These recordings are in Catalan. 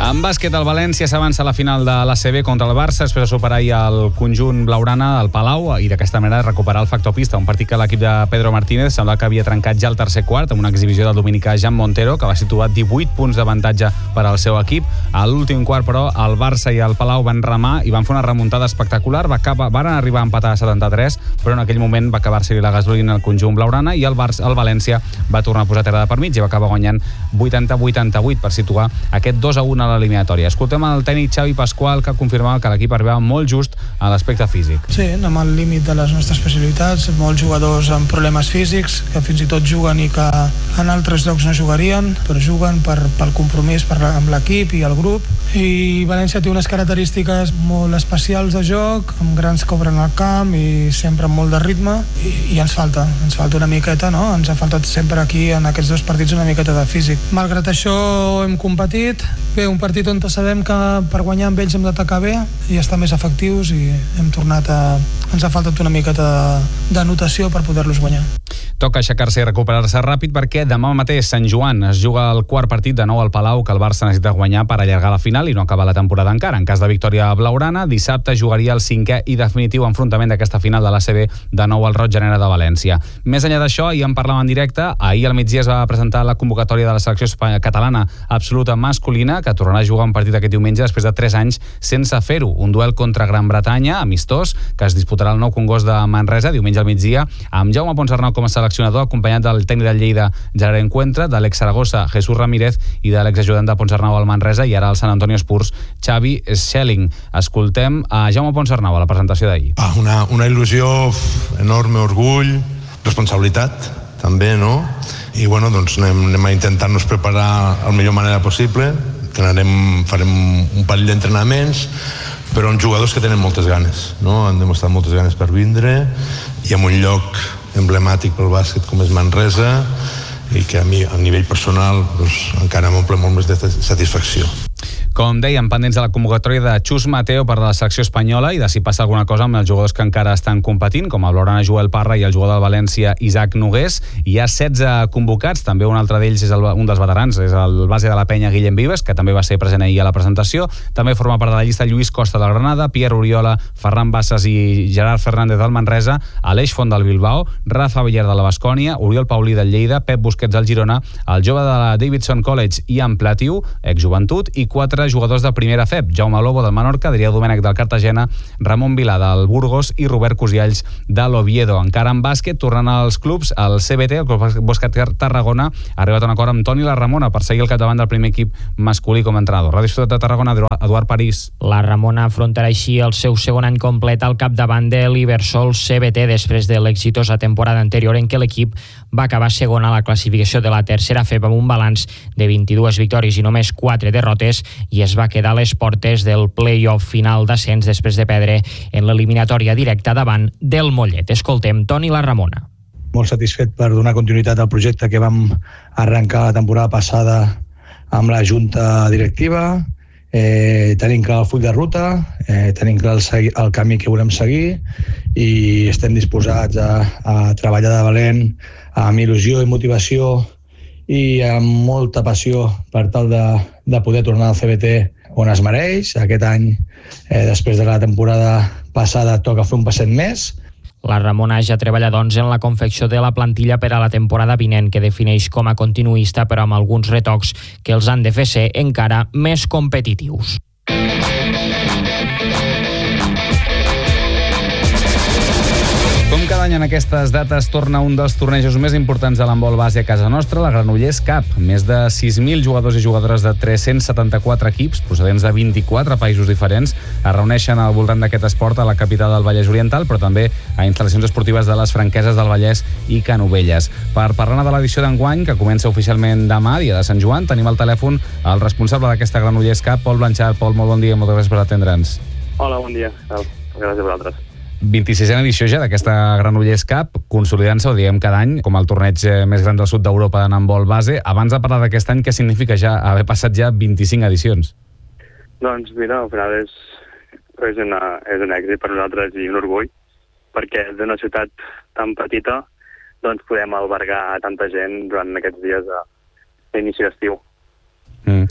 En bàsquet, el València s'avança a la final de l'ACB contra el Barça després de superar el conjunt blaugrana al Palau i d'aquesta manera recuperar el factor pista, un partit que l'equip de Pedro Martínez sembla que havia trencat ja el tercer quart amb una exhibició del dominicà Jan Montero, que va situar 18 punts d'avantatge per al seu equip. A l'últim quart, però, el Barça i el Palau van remar i van fer una remuntada espectacular. Van arribar a empatar a 73, però en aquell moment va acabar-se-li la gasolina al conjunt blaugrana i el València va tornar a posar terra de per mig i va acabar guanyant 80-88 per situar aquest 2-1 a l'eliminatòria. Escoltem el tècnic Xavi Pasqual, que confirmava que l'equip arribava molt just a l'aspecte físic. Sí, anem al límit de les nostres possibilitats, molts jugadors amb problemes físics que fins i tot juguen i que en altres llocs no jugarien, però juguen pel compromís amb l'equip i el grup. I València té unes característiques molt especials de joc, amb grans que obren el camp i sempre amb molt de ritme, i ens falta una miqueta, no? Ens ha faltat sempre aquí en aquests dos partits una miqueta de físic. Malgrat això hem competit bé, un partit on sabem que per guanyar amb ells hem d'atacar bé i estar més efectius, i ens ha faltat una miqueta d'anotació per poder-los guanyar. Toca aixecar-se i recuperar-se ràpid perquè demà mateix Sant Joan es juga el quart partit de nou al Palau, que el Barça necessita guanyar per allargar la final i no acabar la temporada encara. En cas de victòria blaugrana, dissabte jugaria el 5è i definitiu enfrontament d'aquesta final de l'ACB de nou al Roig Genera de València. Més enllà d'això, ahir en parlàvem en directe, ahir al migdia es va presentar la convocatòria de la selecció catalana absoluta masculina, que tornarà a jugar un partit aquest diumenge després de 3 anys sense fer-ho. Un duel contra Gran Bretanya, amistós, que es disputarà al Nou Congost de Manresa diumenge al migdia, amb Jaume Ponsarnau com a seleccionador, acompanyat del tècnic del Lleida, Gerard Encuentra, de l'ex-Saragossa, Jesús Ramírez, i de l'exajudant de Ponsarnau al Manresa i ara al Sant Antonio Spurs, Xavi Schelling. Escoltem a Jaume Ponsarnau a la presentació d'ahir. Una il·lusió, enorme orgull, responsabilitat, també, no? I bueno, doncs anem a intentar-nos preparar de la millor manera possible. Farem un parell d'entrenaments, però amb jugadors que tenen moltes ganes, no? Han demostrat moltes ganes per vindre, i en un lloc emblemàtic pel bàsquet com és Manresa, i que a mi, a nivell personal, doncs, encara m'omple molt més de satisfacció. Com dèiem, pendents de la convocatòria de Xus Mateo per la selecció espanyola i de si passa alguna cosa amb els jugadors que encara estan competint, com el blaugrana Joel Parra i el jugador del València Isaac Nogués. Hi ha 16 convocats, també un altre d'ells és un dels veterans, és el base de la penya Guillem Vives, que també va ser present ahir a la presentació. També forma part de la llista Lluís Costa del Granada, Pierre Oriola, Ferran Bassas i Gerard Fernández del Manresa, Aleix Font del Bilbao, Rafa Villar de la Baskonia, Oriol Paulí del Lleida, Pep Busquets del Girona, el jove de la Davidson College Ian Platiu, ex-joventut, i 4 jugadors de primera FEP, Jaume Lobo del Menorca, Adrià Domènech del Cartagena, Ramon Vilà del Burgos i Robert Cosialls de l'Oviedo. Encara en bàsquet, tornant als clubs, el CBT, el Club Bàsquet Tarragona, ha arribat a un acord amb Toni Larramona per seguir al capdavant del primer equip masculí com a entrenador. Ràdio Ciutat de Tarragona, Eduard París. Larramona afrontarà així el seu segon any complet al capdavant de l'Ibersol CBT després de l'exitosa temporada anterior en què l'equip va acabar segon a la classificació de la tercera FEP amb un balanç de 22 victòries i només 4 derrotes, i es va quedar a les portes del play-off final d'ascens després de perdre en l'eliminatòria directa davant del Mollet. Escoltem Toni Larramona. Molt satisfet per donar continuïtat al projecte que vam arrencar la temporada passada amb la junta directiva. Tenim clar el full de ruta, tenim clar el camí que volem seguir, i estem disposats a treballar de valent amb il·lusió i motivació i amb molta passió per tal de poder tornar al CBT on es mereix. Aquest any, després de la temporada passada, toca fer un passet més. Larramona ja treballa, doncs, en la confecció de la plantilla per a la temporada vinent, que defineix com a continuista, però amb alguns retocs que els han de fer ser encara més competitius. Com cada any en aquestes dates torna un dels tornejos més importants de l'handbol base a casa nostra, la Granollers Cup. Més de 6.000 jugadors i jugadores de 374 equips, procedents de 24 països diferents, es reuneixen al voltant d'aquest esport a la capital del Vallès Oriental, però també a instal·lacions esportives de les franqueses del Vallès i Canovelles. Per parlar de l'edició d'enguany, que comença oficialment demà, dia de Sant Joan, tenim al telèfon el responsable d'aquesta Granollers Cup, Pol Blanchard. Pol, molt bon dia i moltes gràcies per atendre'ns. Hola, bon dia. Gràcies a vosaltres. 26a edició ja d'aquesta Granollers Cup, consolidant-se, ho diem cada any, com el torneig més gran del sud d'Europa en handbol base. Abans de parlar d'aquest any, què significa ja haver passat ja 25 edicions? Doncs mira, al final és un èxit per nosaltres i un orgull, perquè d'una ciutat tan petita doncs podem albergar tanta gent durant aquests dies d'inici d'estiu.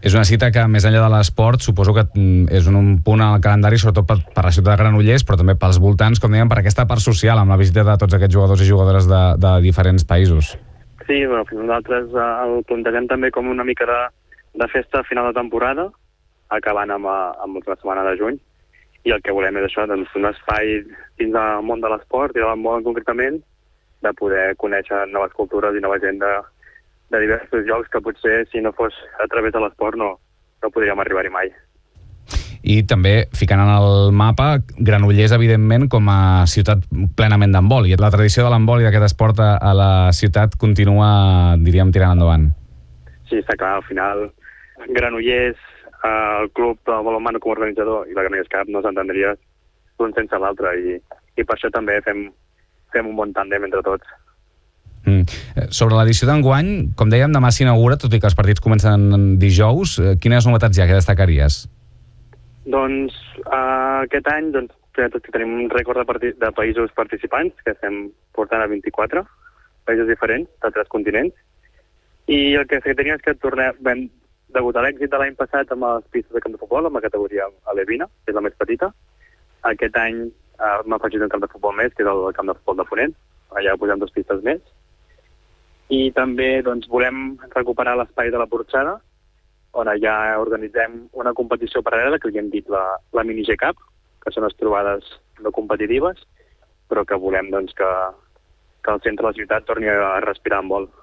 És una cita que, més enllà de l'esport, suposo que és un punt al calendari, sobretot per la ciutat de Granollers, però també pels voltants, com dèiem, per aquesta part social, amb la visita de tots aquests jugadors i jugadores de diferents països. Sí, nosaltres el plantegem també com una mica de festa a final de temporada, acabant amb la setmana de juny, i el que volem és això, doncs, un espai dins del món de l'esport i del món concretament, de poder conèixer noves cultures i nova gent de diversos llocs que potser, si no fos a través de l'esport, no podríem arribar-hi mai. I també, ficant en el mapa, Granollers, evidentment, com a ciutat plenament d'handbol. I la tradició de l'handbol i d'aquest esport a la ciutat continua, diríem, tirant endavant. Sí, està clar. Al final, Granollers, el club de balonmano com a organitzador i la Granollers Cup no s'entendria l'un sense l'altre. I per això també fem un bon tàndem entre tots. Sobre l'edició d'enguany, com dèiem, demà s'inaugura, tot i que els partits comencen dijous. Quines novetats hi ha que destacaries? Doncs aquest any tenim un rècord de països participants, que estem portant a 24 països diferents, de 3 continents. I el que tenim és que vam degut a l'èxit de l'any passat amb les pistes de camp de futbol, amb la categoria alevina, que és la més petita. Aquest any m'ha afegit un camp de futbol més, que és el camp de futbol de Ponent. Allà posem 2 pistes més. I també volem recuperar l'espai de la Porxada, on allà organitzem una competició paral·lela que li hem dit la Mini G-Cup, que són les trobades no competitives, però que volem que el centre de la ciutat torni a respirar en vol.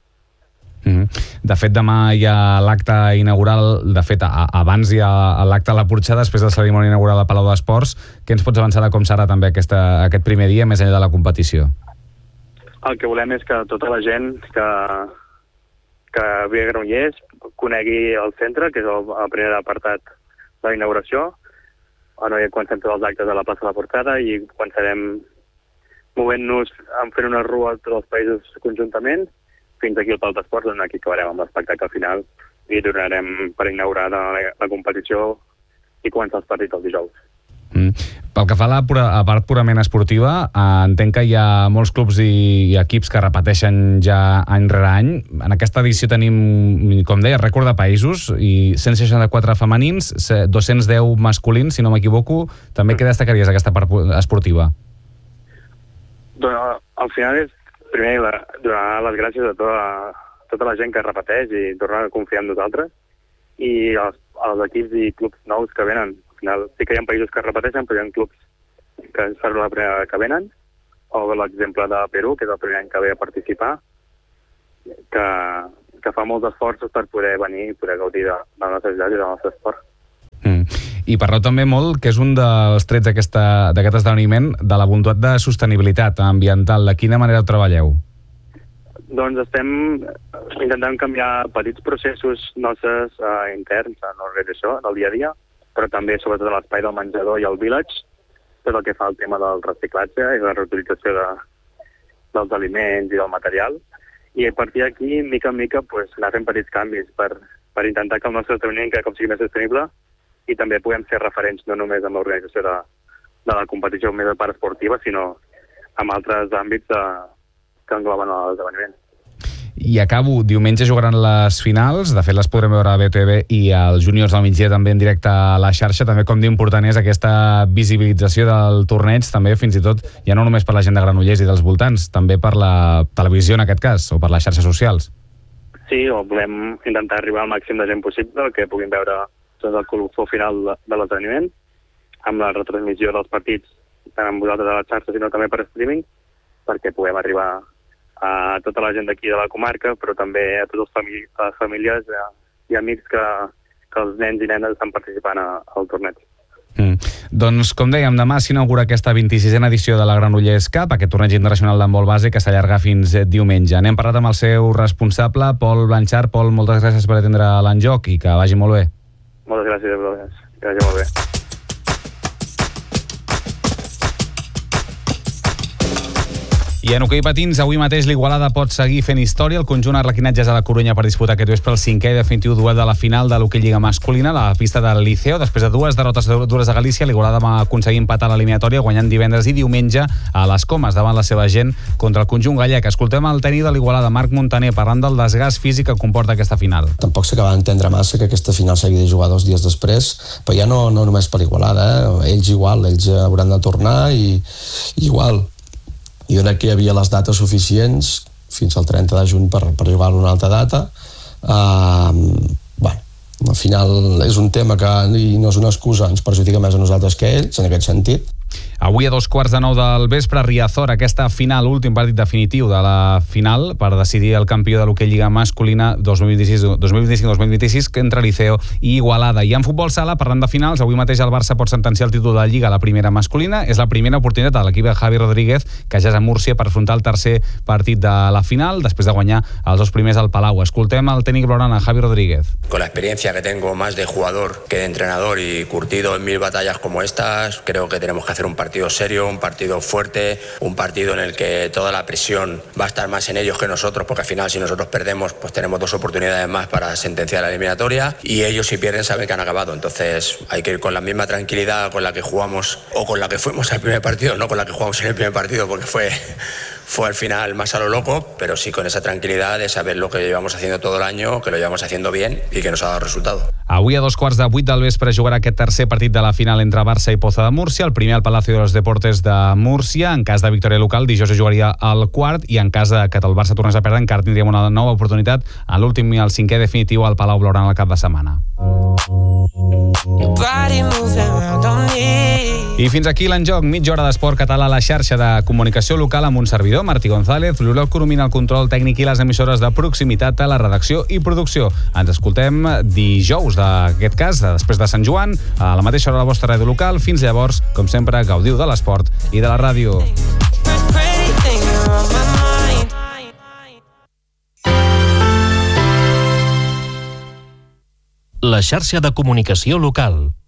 De fet, demà hi ha l'acte inaugural. De fet, abans hi ha l'acte a la Porxada, després de la cerimònia inaugural al Palau d'Esports. Què ens pots avançar de com serà també aquest primer dia, més enllà de la competició? El que volem és que tota la gent que ve a Granollers conegui el centre, que és el primer apartat de la inauguració. Ara comencem tots els actes a la plaça de la Porxada i començarem movent-nos, fent una rua a tots els països conjuntament, fins aquí al Palau d'Esports, on aquí acabarem amb l'espectacle final i tornarem per inaugurar la competició i començar els partits el dijous. Pel que fa a la part purament esportiva, entenc que hi ha molts clubs i equips que repeteixen ja any rere any. En aquesta edició tenim, com deia, rècord de països i 164 femenins, 210 masculins, si no m'equivoco. També què destacaries aquesta part esportiva? Doncs al final és, primer, donar les gràcies a tota la gent que repeteix i tornar a confiar en nosaltres, i als equips i clubs nous que venen. Al final sí que hi ha països que repeteixen, però hi ha clubs que és la primera que venen, o l'exemple de Perú, que és el primer any que ve a participar, que fa molts esforços per poder venir i poder gaudir de la nostra ciutat i del nostre esport. I parleu també molt, que és un dels trets d'aquest esdeveniment, de la voluntat de sostenibilitat ambiental. De quina manera ho treballeu? Doncs estem intentant canviar petits processos nostres interns en l'organització, del dia a dia, però també sobretot a l'espai del menjador i el village, tot el que fa el tema del reciclatge i la reutilització dels aliments i del material. I a partir d'aquí, mica en mica, anar fent petits canvis per intentar que el nostre esdeveniment cada cop sigui més sostenible i també puguem ser referents no només amb l'organització de la competició més de part esportiva, sinó en altres àmbits que engloben l'esdeveniment. I acabo, diumenge jugaran les finals, de fet les podrem veure a BTV i als júniors del migdia també en directe a la xarxa. També com d'important és aquesta visibilització del torneig, també fins i tot, ja no només per la gent de Granollers i dels voltants, també per la televisió en aquest cas, o per les xarxes socials. Sí, volem intentar arribar al màxim de gent possible, que puguin veure el colofó final de l'esdeveniment, amb la retransmissió dels partits tant amb vosaltres a la xarxa, sinó també per streaming, perquè puguem arribar a tota la gent d'aquí de la comarca, però també a totes les famílies i amics que els nens i nenes estan participant al torneig. Doncs, com dèiem, demà s'inaugura aquesta 26a edició de la Granollers Cup, aquest torneig internacional d'handbol base que s'allarga fins diumenge. N'hem parlat amb el seu responsable, Pol Blanchard. Pol, moltes gràcies per atendre l'enjoc i que vagi molt bé. Moltes gràcies a vosaltres. Que vagi molt bé. I en hoquei patins, avui mateix l'Igualada pot seguir fent història. El conjunt arlequinat ja és a la Corunya per disputar aquest vespre el 5è i definitiu duel de la final de l'hoquei Lliga masculina, la pista del Liceo. Després de 2 derrotes dures a Galícia, l'Igualada va aconseguir empatar l'eliminatòria, guanyant divendres i diumenge a les Comes davant la seva gent contra el conjunt gallec. Escoltem el tècnic de l'Igualada, Marc Montaner, parlant del desgast físic que comporta aquesta final. Tampoc s'acaba d'entendre massa que aquesta final s'hagi de jugar 2 dies després, però ja no només per l'Igualada, ells igual, ells hauran de tornar i igual. Jo crec que hi havia les dates suficients fins al 30 de juny per jugar a una altra data. Al final és un tema que no és una excusa, ens perjudica més a nosaltres que a ells, en aquest sentit. Avui a 2:15 del vespre, Riazor, aquesta final, últim partit definitiu de la final per decidir el campió de l'hoquei Lliga masculina 2025-2026 entre Liceo i Igualada. I en futbol sala, parlant de finals, avui mateix el Barça pot sentenciar el títol de Lliga a la primera masculina. És la primera oportunitat de l'equip de Javi Rodríguez, que ja és a Múrcia, per afrontar el tercer partit de la final, després de guanyar els 2 primers al Palau. Escoltem el tècnic blaugrana, Javi Rodríguez. Con la experiencia que tengo más de jugador que de entrenador y curtido en 1000 batallas como estas, creo que tenemos que hacer un partido serio, un partido fuerte, un partido en el que toda la presión va a estar más en ellos que nosotros, porque al final si nosotros perdemos pues tenemos 2 oportunidades más para sentenciar la eliminatoria y ellos si pierden saben que han acabado. Entonces hay que ir con la misma tranquilidad con la que jugamos o con la que fuimos al primer partido, no con la que jugamos en el primer partido porque fue al final más a lo loco, pero sí con esa tranquilidad de saber lo que llevamos haciendo todo el año, que lo llevamos haciendo bien y que nos ha dado resultado. Avui a 2:15 del vespre jugarà aquest tercer partit de la final entre Barça i Poza de Múrcia, el primer al Palacio de los Deportes de Múrcia. En cas de victòria local, dijous es jugaria al quart, i en cas de que el Barça tornés a perdre, encara tindríem una nova oportunitat a l'últim i el 5è definitiu al Palau Blaugrana al cap de setmana. I fins aquí l'enjoc, mitja hora d'esport català a la xarxa de comunicació local amb un servidor, Martí González, l'Oriol Coromina, el control tècnic i les emissores de proximitat a la redacció i producció. Ens escoltem dijous, d'aquest cas, després de Sant Joan, a la mateixa hora a la vostra ràdio local. Fins llavors, com sempre, gaudiu de l'esport i de la ràdio. La xarxa de comunicació local.